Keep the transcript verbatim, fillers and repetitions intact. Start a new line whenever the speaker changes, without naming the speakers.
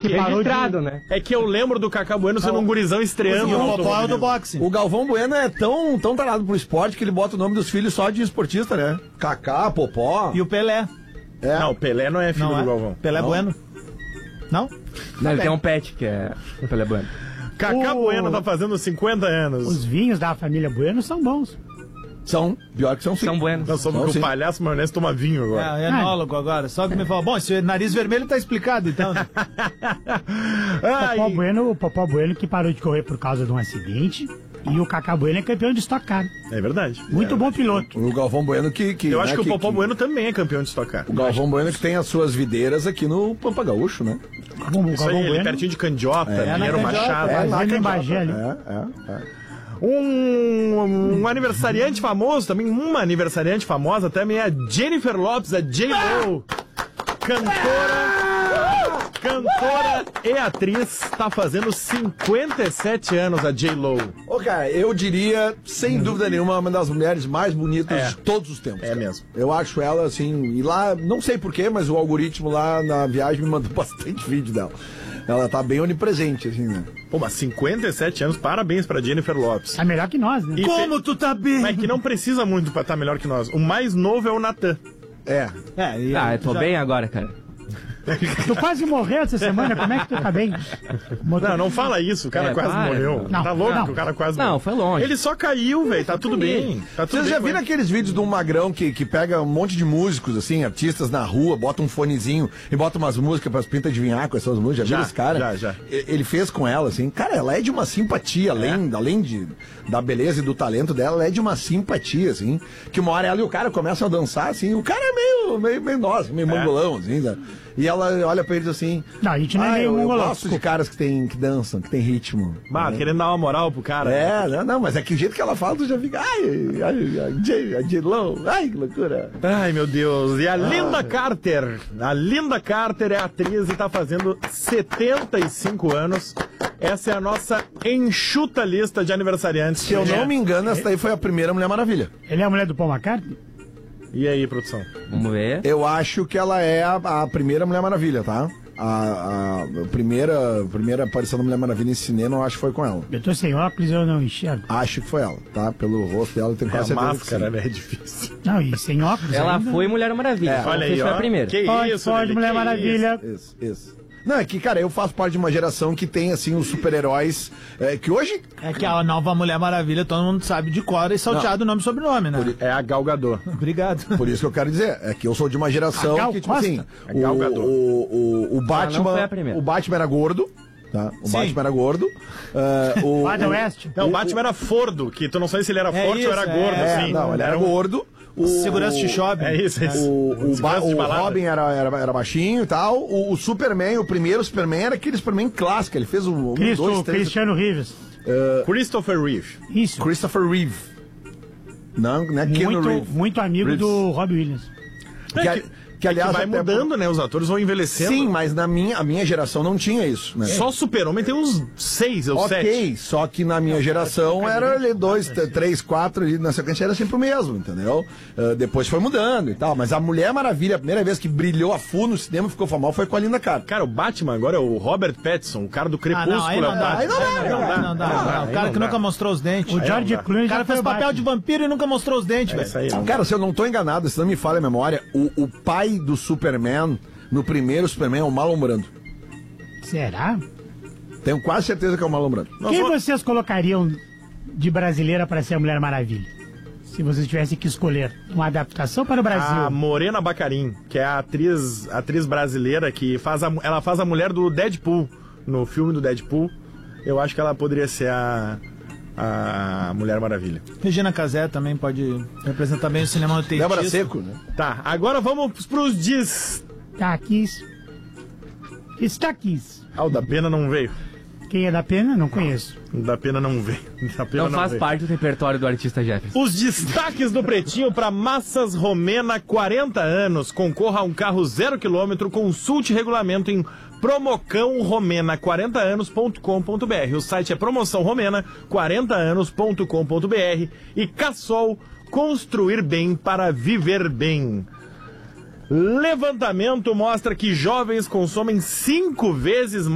que parou de...
né?
É que eu lembro do Cacá Bueno sendo um gurizão estreando.
E o Popó é o do boxe.
O Galvão Bueno é tão, tão tarado pro esporte que ele bota o nome dos filhos só de esportista, né? Cacá, Popó.
E o Pelé.
É.
Não, o Pelé não é filho
Não
do
é?
Galvão.
Pelé
Não.
Bueno. Não?
Não, ele tem um pet que é o Pelé Bueno.
Cacá
O-
Bueno tá fazendo cinquenta anos.
Os vinhos da família Bueno são bons.
São, pior que são sim.
São buenos.
Nós somos
Não,
que o
sim.
palhaço maionese toma vinho agora.
É, é enólogo agora. Só que me falou, bom, esse nariz vermelho tá explicado, então. Né?
Ai,
Popó Bueno, o Popó Bueno que parou de correr por causa de um acidente. E o Cacá Bueno é campeão de Stock Car.
é verdade.
Muito bom piloto.
O Galvão Bueno que... que
Eu acho
né,
que o Popó Bueno também é campeão de Stock Car.
O Galvão Bueno que tem as suas videiras aqui no Pampa Gaúcho, né?
Como o
Isso aí,
Galvão
ele
Bueno,
pertinho de Candiota,
É,
Pinheiro
na Candiota,
Machado.
É, lá
fazendo
que
em Bagé ali.
É, é, é.
Um, um aniversariante famoso, também uma aniversariante famosa também é a Jennifer Lopez, a J-Lo. Cantora, cantora e atriz, tá fazendo cinquenta e sete anos a J-Lo.
Ô, cara, eu diria, sem dúvida nenhuma, uma das mulheres mais bonitas
É.
de todos os tempos.
É
cara.
mesmo.
Eu acho ela, assim, e lá, não sei porquê, mas o algoritmo lá na viagem me mandou bastante vídeo dela. Ela tá bem onipresente, assim, né?
Pô, mas cinquenta e sete anos, parabéns pra Jennifer Lopez.
tá melhor que nós, né?
E
Como tu tá bem?
Mas que não precisa muito pra estar melhor que nós. O mais novo é o Natan.
É.
É, e
Ah, eu tô
já-
bem agora, cara.
Tu quase morreu essa semana, como é que tu tá bem?
Não, não fala isso, o cara
É,
quase
para.
morreu.
Não,
tá louco
não.
que o cara quase
Não,
morreu.
foi longe.
Ele só caiu, velho, tá tudo bem. Tá tudo
Vocês
bem
já
com
viram
ele.
aqueles vídeos de um magrão que, que pega um monte de músicos, assim, artistas na rua, bota um fonezinho e bota umas músicas pras pintas adivinhar com essas músicas? Já,
Já,
viram esse cara?
já, já.
E- Ele fez com ela, assim. Cara, ela é de uma simpatia, além, além de, da beleza e do talento dela, ela é de uma simpatia, assim. Que uma hora ela e o cara começam a dançar, assim. O cara é meio, meio, meio nosso, meio mongolão, assim, né? E ela olha pra eles assim.
Não, a gente não é
ah,
meio
eu, eu
mongolão,
gosto de caras que, tem, que dançam, que tem ritmo.
Bah,
né?
querendo dar uma moral pro cara.
É, não, não, mas é que o jeito que ela fala, tu já fica. Ai, ai, ai, J- a J-Lo, ai, que loucura.
Ai, meu Deus. E a Linda Carter. A Linda Carter é atriz e tá fazendo setenta e cinco anos. Essa é a nossa enxuta lista de aniversariantes.
Se eu não me engano, essa daí foi a primeira Mulher Maravilha.
Ele é a mulher do Paul McCartney?
E aí, produção?
Vamos ver.
Eu acho que ela é a, a primeira Mulher Maravilha, tá? A, a, a primeira, a primeira aparição da Mulher Maravilha em cinema, eu acho que foi com ela.
Eu tô sem óculos e eu não enxergo.
Acho que foi ela, tá? Pelo rosto dela, eu tenho
É
quase
a
certeza que
máscara,
sim.
né? É difícil.
Não, e sem óculos
Ela
ainda.
foi Mulher Maravilha.
É,
só
Olha
não
aí,
sei se foi
ó.
a primeira.
Que
Pode,
isso,
pode,
Lili,
Mulher
que
Maravilha.
Isso, isso. Não, é que, cara, eu faço parte de uma geração que tem, assim, os super-heróis, é, que hoje...
É que a nova Mulher Maravilha, todo mundo sabe de cor e salteado o nome e sobrenome, né?
É a Gal Gadot.
Obrigado.
Por isso que eu quero dizer, é que eu sou de uma geração
A Gal
que, tipo
Costa?
assim,
A
o,
Gal Gadot.
o, o, o Batman,
não foi a primeira.
o Batman era gordo, tá? O
Sim.
Batman era gordo. uh, o,
Fada
o-
West.
Não, o Batman era fordo, que tu não sabe se ele era
É
forte
isso,
ou era
é.
gordo,
É,
assim.
não, ele era
um-
gordo. O,
Segurança de shopping.
É isso, é isso.
O, o,
Segurança
ba-
de
o
balada.
Robin era, era, era baixinho e tal. O, o Superman, o primeiro Superman, era aquele Superman clássico. Ele fez um, um
Cristo,
dois, três...
Cristiano Reeves.
Christopher Reeve.
Isso.
Christopher Reeve. Não, não é Keanu
Muito,
Reeves.
muito amigo
Reeves.
do Robbie Williams.
Que,
É
a-
que,
que, aliás,
que vai
até-
mudando, né? Os atores vão envelhecendo.
Sim, mas na minha, a minha geração não tinha isso, né?
Só Super-Homem tem uns seis ou
Ok,
sete.
só que na minha geração era ali dois, t- três, quatro, ali na sequência era sempre o mesmo, entendeu? Uh, depois foi mudando e tal, mas a Mulher Maravilha, a primeira vez que brilhou a full no cinema, ficou famosa, foi com a Linda Carter.
Cara, o Batman agora é o Robert Pattinson, o cara do
Ah,
Crepúsculo.
não, aí não
é o
dá.
Batman.
Aí não dá,
Aí não dá,
Aí
não dá.
não
O cara
dá.
que nunca mostrou os dentes.
O
Aí
George
não dá.
Clooney
O cara
já
fez
foi
papel
Batman.
de vampiro e nunca mostrou os dentes,
É
velho.
isso aí. não
Cara, se eu não tô enganado, se não me falha a memória, o, o pai do Superman, no primeiro Superman, é o Marlon Brando.
Será?
Tenho quase certeza que é o Marlon Brando.
Nós
Quem
vamos-
vocês colocariam de brasileira para ser a Mulher Maravilha? Se vocês tivessem que escolher uma adaptação para o Brasil.
A Morena Bacarin, que é a atriz, atriz brasileira que faz a, ela faz a mulher do Deadpool, no filme do Deadpool. Eu acho que ela poderia ser a, a Mulher Maravilha.
Regina Casé também pode representar bem o cinema no
Débora Seco, né?
Tá, agora vamos pros destaques.
Destaques. Destaques.
Ah, o da Pena não veio.
Quem é da Pena? Não conheço.
O da Pena não veio. O da Pena
Não faz
veio.
parte do repertório do artista Jefferson.
Os destaques do Pretinho para Massas Romena, quarenta anos. Concorra a um carro zero quilômetro. Consulte regulamento em promocão romena quarenta anos ponto com ponto br. O site é promoção romena quarenta anos ponto com ponto br. E Cassol, construir bem para viver bem. Levantamento mostra que jovens consomem cinco vezes